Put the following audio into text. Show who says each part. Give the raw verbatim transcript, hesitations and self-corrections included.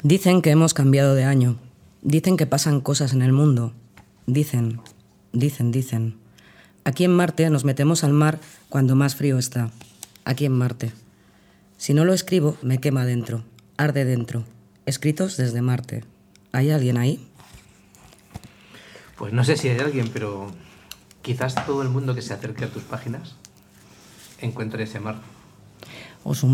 Speaker 1: Dicen que hemos cambiado de año. Dicen que pasan cosas en el mundo. Dicen, dicen, dicen. Aquí en Marte nos metemos al mar cuando más frío está. Aquí en Marte. Si no lo escribo, me quema dentro. Arde dentro. Escritos desde Marte. ¿Hay alguien ahí?
Speaker 2: Pues no sé si hay alguien, pero quizás todo el mundo que se acerque a tus páginas encuentre ese mar.
Speaker 1: O su